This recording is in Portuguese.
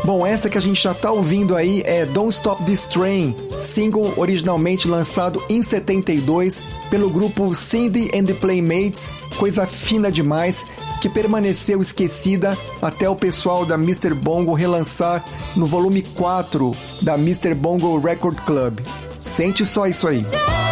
Bom, essa que a gente já tá ouvindo aí é Don't Stop This Train, single originalmente lançado em 72 pelo grupo Cindy and the Playmates, coisa fina demais, que permaneceu esquecida até o pessoal da Mr. Bongo relançar no volume 4 da Mr. Bongo Record Club. Sente só isso aí.